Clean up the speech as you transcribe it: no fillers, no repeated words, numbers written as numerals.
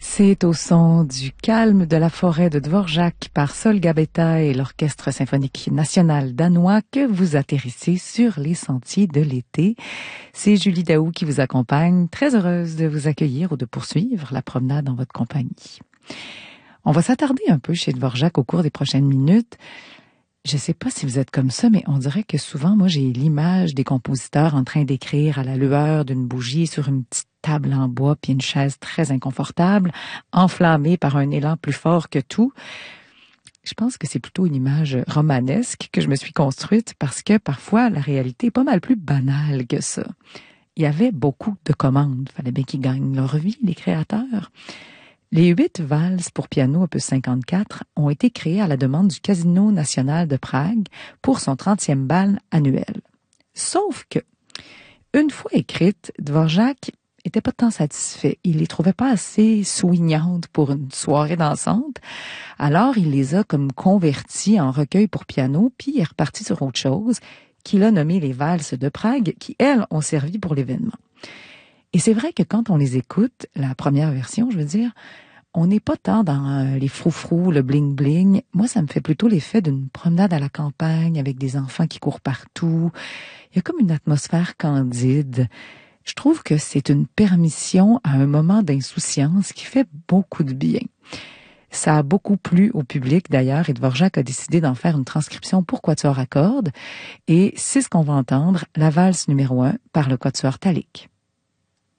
C'est au son du calme de la forêt de Dvorak par Sol Gabeta et l'Orchestre symphonique national danois que vous atterrissez sur les sentiers de l'été. C'est Julie Daou qui vous accompagne, très heureuse de vous accueillir ou de poursuivre la promenade en votre compagnie. On va s'attarder un peu chez Dvorak au cours des prochaines minutes. Je sais pas si vous êtes comme ça, mais on dirait que souvent, moi, j'ai l'image des compositeurs en train d'écrire à la lueur d'une bougie sur une petite table en bois puis une chaise très inconfortable, enflammée par un élan plus fort que tout. Je pense que c'est plutôt une image romanesque que je me suis construite parce que parfois, la réalité est pas mal plus banale que ça. Il y avait beaucoup de commandes. Fallait bien qu'ils gagnent leur vie, les créateurs. Les 8 valses pour piano opus 54 ont été créées à la demande du Casino national de Prague pour son 30e bal annuel. Sauf que, une fois écrites, Dvorak était pas tant satisfait. Il les trouvait pas assez soignantes pour une soirée dansante. Alors, il les a comme converties en recueils pour piano, puis il est reparti sur autre chose, qu'il a nommé les valses de Prague, qui, elles, ont servi pour l'événement. Et c'est vrai que quand on les écoute, la première version, je veux dire, on n'est pas tant dans les froufrous, le bling-bling. Moi, ça me fait plutôt l'effet d'une promenade à la campagne avec des enfants qui courent partout. Il y a comme une atmosphère candide. Je trouve que c'est une permission à un moment d'insouciance qui fait beaucoup de bien. Ça a beaucoup plu au public d'ailleurs et Dvorak a décidé d'en faire une transcription pour quatuor à cordes. Et c'est ce qu'on va entendre, la valse numéro 1 par le quatuor Talik.